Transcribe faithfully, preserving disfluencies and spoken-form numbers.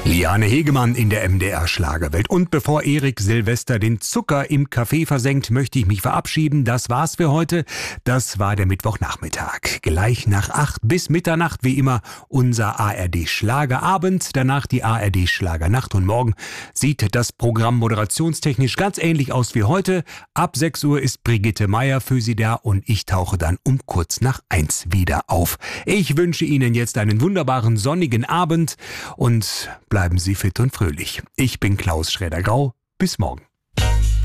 Liane Hegemann in der M D R-Schlagerwelt. Und bevor Erik Silvester den Zucker im Kaffee versenkt, möchte ich mich verabschieden. Das war's für heute. Das war der Mittwochnachmittag. Gleich nach acht bis Mitternacht, wie immer, unser A R D-Schlagerabend. Danach die A R D-Schlagernacht. Und morgen sieht das Programm moderationstechnisch ganz ähnlich aus wie heute. Ab sechs Uhr ist Brigitte Meier für Sie da und ich tauche dann um kurz nach eins wieder auf. Ich wünsche Ihnen jetzt einen wunderbaren sonnigen Abend und bleiben Sie fit und fröhlich. Ich bin Klaus Schroeder-Grau. Bis morgen.